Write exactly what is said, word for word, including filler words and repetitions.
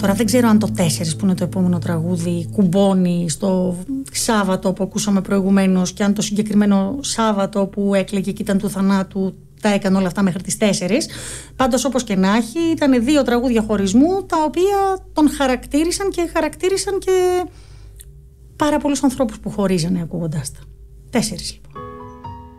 Τώρα δεν ξέρω αν το τέσσερις που είναι το επόμενο τραγούδι κουμπώνει στο Σάββατο που ακούσαμε προηγουμένως και αν το συγκεκριμένο Σάββατο που έκλαιγε και ήταν του θανάτου τα έκανε όλα αυτά μέχρι τις τέσσερις. Πάντως όπως και να έχει ήταν δύο τραγούδια χωρισμού τα οποία τον χαρακτήρισαν και χαρακτήρισαν και πάρα πολλούς ανθρώπους που χωρίζανε ακούγοντάς τα. Τέσσερις λοιπόν.